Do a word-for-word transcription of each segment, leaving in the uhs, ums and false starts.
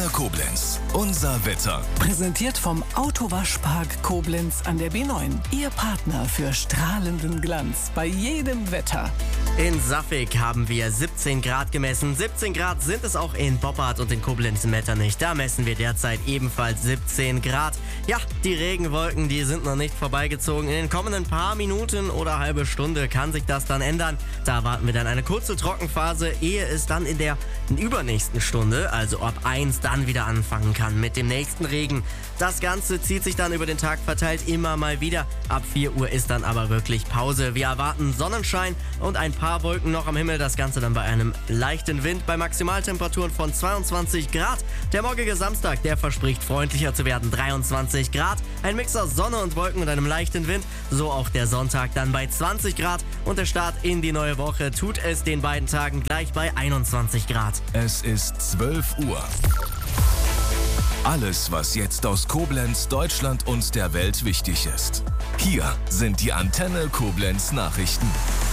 Antenne Koblenz. Unser Wetter. Präsentiert vom Autowaschpark Koblenz an der B neun. Ihr Partner für strahlenden Glanz bei jedem Wetter. In Safig haben wir siebzehn Grad gemessen. siebzehn Grad sind es auch in Boppard und in Koblenz-Metternich. Da messen wir derzeit ebenfalls siebzehn Grad. Ja, die Regenwolken, die sind noch nicht vorbeigezogen. In den kommenden paar Minuten oder halbe Stunde kann sich das dann ändern. Da warten wir dann eine kurze Trockenphase, ehe es dann in der übernächsten Stunde, also ab eins, dann wieder anfangen kann mit dem nächsten Regen. Das Ganze zieht sich dann über den Tag verteilt immer mal wieder. Ab vier Uhr ist dann aber wirklich Pause. Wir erwarten Sonnenschein und ein paar Wolken noch am Himmel. Das Ganze dann bei einem leichten Wind bei Maximaltemperaturen von zweiundzwanzig Grad. Der morgige Samstag, der verspricht freundlicher zu werden. dreiundzwanzig Grad. Ein Mix aus Sonne und Wolken und einem leichten Wind. So auch der Sonntag dann bei zwanzig Grad. Und der Start in die neue Woche tut es den beiden Tagen gleich bei einundzwanzig Grad. Es ist zwölf Uhr. Alles, was jetzt aus Koblenz, Deutschland und der Welt wichtig ist. Hier sind die Antenne Koblenz Nachrichten.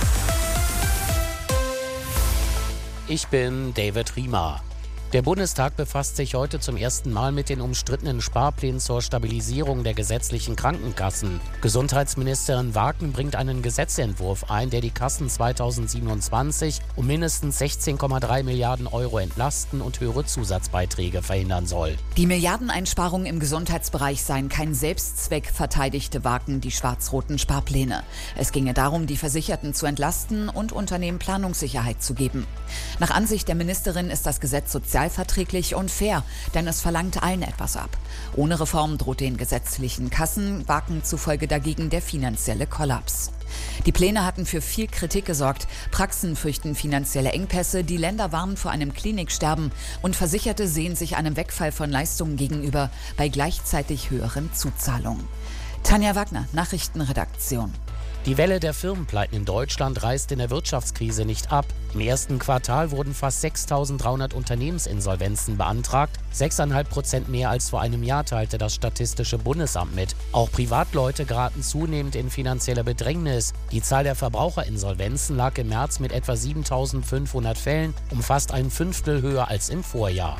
Ich bin David Riemer. Der Bundestag befasst sich heute zum ersten Mal mit den umstrittenen Sparplänen zur Stabilisierung der gesetzlichen Krankenkassen. Gesundheitsministerin Wagner bringt einen Gesetzentwurf ein, der die Kassen zweitausendsiebenundzwanzig um mindestens sechzehn Komma drei Milliarden Euro entlasten und höhere Zusatzbeiträge verhindern soll. Die Milliardeneinsparungen im Gesundheitsbereich seien kein Selbstzweck, verteidigte Wagner die schwarz-roten Sparpläne. Es ginge darum, die Versicherten zu entlasten und Unternehmen Planungssicherheit zu geben. Nach Ansicht der Ministerin ist das Gesetz sozial verträglich und fair, denn es verlangt allen etwas ab. Ohne Reform droht den gesetzlichen Kassen Wagner zufolge dagegen der finanzielle Kollaps. Die Pläne hatten für viel Kritik gesorgt. Praxen fürchten finanzielle Engpässe, die Länder warnen vor einem Kliniksterben und Versicherte sehen sich einem Wegfall von Leistungen gegenüber bei gleichzeitig höheren Zuzahlungen. Tanja Wagner, Nachrichtenredaktion. Die Welle der Firmenpleiten in Deutschland reißt in der Wirtschaftskrise nicht ab. Im ersten Quartal wurden fast sechstausenddreihundert Unternehmensinsolvenzen beantragt. sechs Komma fünf Prozent mehr als vor einem Jahr, teilte das Statistische Bundesamt mit. Auch Privatleute geraten zunehmend in finanzielle Bedrängnis. Die Zahl der Verbraucherinsolvenzen lag im März mit etwa siebentausendfünfhundert Fällen, um fast ein Fünftel höher als im Vorjahr.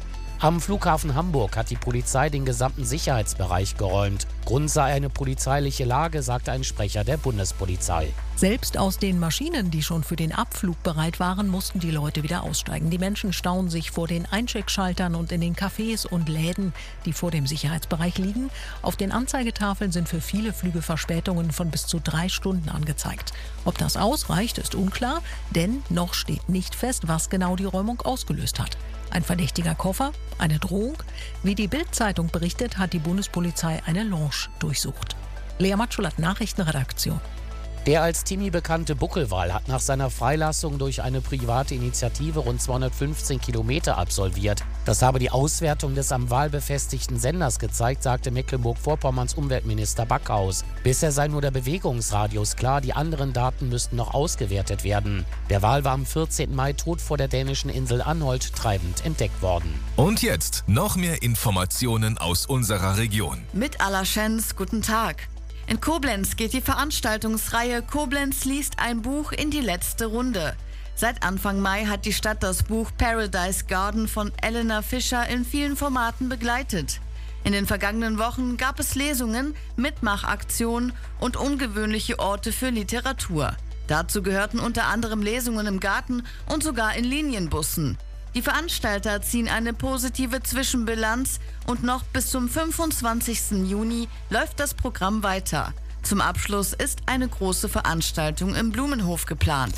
Am Flughafen Hamburg hat die Polizei den gesamten Sicherheitsbereich geräumt. Grund sei eine polizeiliche Lage, sagte ein Sprecher der Bundespolizei. Selbst aus den Maschinen, die schon für den Abflug bereit waren, mussten die Leute wieder aussteigen. Die Menschen stauen sich vor den Eincheckschaltern und in den Cafés und Läden, die vor dem Sicherheitsbereich liegen. Auf den Anzeigetafeln sind für viele Flüge Verspätungen von bis zu drei Stunden angezeigt. Ob das ausreicht, ist unklar, denn noch steht nicht fest, was genau die Räumung ausgelöst hat. Ein verdächtiger Koffer? Eine Drohung? Wie die Bild-Zeitung berichtet, hat die Bundespolizei eine Lounge durchsucht. Lea Matschulat, Nachrichtenredaktion. Der als Timmy bekannte Buckelwal hat nach seiner Freilassung durch eine private Initiative rund zweihundertfünfzehn Kilometer absolviert. Das habe die Auswertung des am Wal befestigten Senders gezeigt, sagte Mecklenburg-Vorpommerns Umweltminister Backhaus. Bisher sei nur der Bewegungsradius klar, die anderen Daten müssten noch ausgewertet werden. Der Wal war am vierzehnten Mai tot vor der dänischen Insel Anholt treibend entdeckt worden. Und jetzt noch mehr Informationen aus unserer Region. Mit Alaschens, guten Tag. In Koblenz geht die Veranstaltungsreihe Koblenz liest ein Buch in die letzte Runde. Seit Anfang Mai hat die Stadt das Buch Paradise Garden von Elena Fischer in vielen Formaten begleitet. In den vergangenen Wochen gab es Lesungen, Mitmachaktionen und ungewöhnliche Orte für Literatur. Dazu gehörten unter anderem Lesungen im Garten und sogar in Linienbussen. Die Veranstalter ziehen eine positive Zwischenbilanz und noch bis zum fünfundzwanzigsten Juni läuft das Programm weiter. Zum Abschluss ist eine große Veranstaltung im Blumenhof geplant.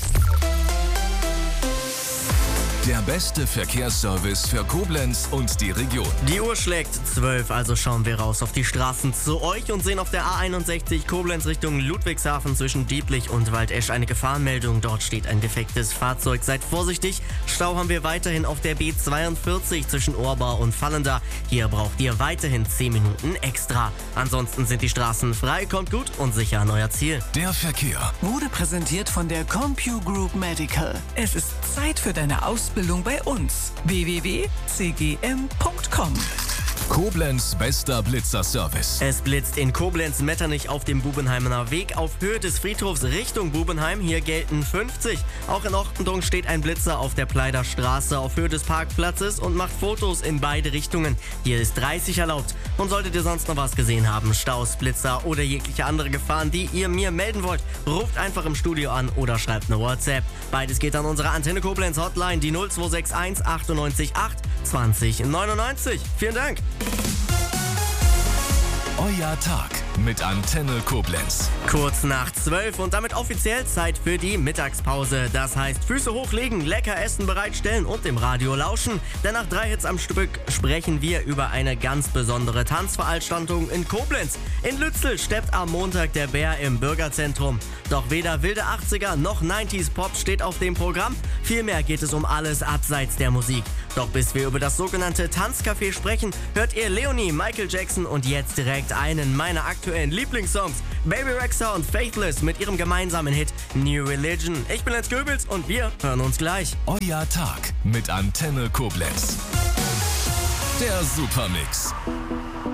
Der beste Verkehrsservice für Koblenz und die Region. Die Uhr schlägt zwölf, also schauen wir raus auf die Straßen zu euch und sehen auf der A einundsechzig Koblenz Richtung Ludwigshafen zwischen Dieblich und Waldesch eine Gefahrenmeldung. Dort steht ein defektes Fahrzeug. Seid vorsichtig. Stau haben wir weiterhin auf der B zweiundvierzig zwischen Ohrbau und Fallenda. Hier braucht ihr weiterhin zehn Minuten extra. Ansonsten sind die Straßen frei, kommt gut und sicher an euer Ziel. Der Verkehr Wurde präsentiert von der Compu Group Medical. Es ist Zeit für deine Ausbildung bei uns. w w w punkt c g m punkt com Koblenz bester Blitzerservice. Es blitzt in Koblenz-Metternich auf dem Bubenheimer Weg auf Höhe des Friedhofs Richtung Bubenheim. Hier gelten fünfzig. Auch in Ochtendung steht ein Blitzer auf der Pleider Straße auf Höhe des Parkplatzes und macht Fotos in beide Richtungen. Hier ist dreißig erlaubt. Und solltet ihr sonst noch was gesehen haben, Staus, Blitzer oder jegliche andere Gefahren, die ihr mir melden wollt, ruft einfach im Studio an oder schreibt eine WhatsApp. Beides geht an unsere Antenne Koblenz Hotline, die null zwei sechs eins achtundneunzig acht zwanzig neunundneunzig. Vielen Dank. Euer Tag mit Antenne Koblenz. Kurz nach zwölf und damit offiziell Zeit für die Mittagspause. Das heißt, Füße hochlegen, lecker Essen bereitstellen und dem Radio lauschen. Denn nach drei Hits am Stück sprechen wir über eine ganz besondere Tanzveranstaltung in Koblenz. In Lützel steppt am Montag der Bär im Bürgerzentrum. Doch weder wilde achtziger noch neunziger Pop steht auf dem Programm. Vielmehr geht es um alles abseits der Musik. Doch bis wir über das sogenannte Tanzcafé sprechen, hört ihr Leonie, Michael Jackson und jetzt direkt einen meiner aktuellen Lieblingssongs, Baby Rexha und Faithless mit ihrem gemeinsamen Hit New Religion. Ich bin Lenz Göbels und wir hören uns gleich. Euer Tag mit Antenne Koblenz. Der Supermix.